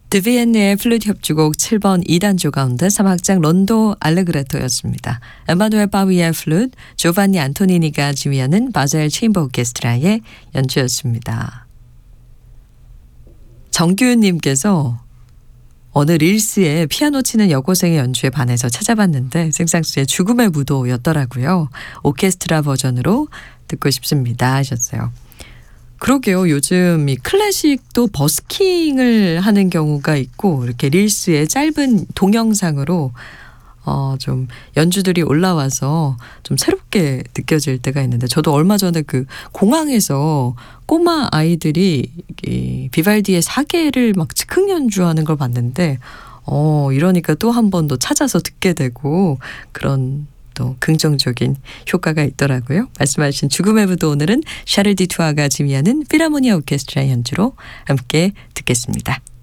드비엔네의 플루트 협주곡 7번 2단조 가운데 3악장 론도 알레그레토였습니다. 에마누엘 파위의 플루트, 조반니 안토니니가 지휘하는 바젤 체인버 오케스트라의 연주였습니다. 정규윤님께서 어느 릴스에 피아노 치는 여고생의 연주에 반해서 찾아봤는데 생상수의 죽음의 무도였더라고요. 오케스트라 버전으로 듣고 싶습니다 하셨어요. 그러게요. 요즘 이 클래식도 버스킹을 하는 경우가 있고 이렇게 릴스에 짧은 동영상으로 좀 연주들이 올라와서 좀 새롭게 느껴질 때가 있는데 저도 얼마 전에 그 공항에서 꼬마 아이들이 이 비발디의 사계를 막 즉흥 연주하는 걸 봤는데 이러니까 또 한 번 더 찾아서 듣게 되고 그런 또 긍정적인 효과가 있더라고요. 말씀하신 죽음의 무도 오늘은 샤를 디투아가 지휘하는 필하모니아 오케스트라 연주로 함께 듣겠습니다.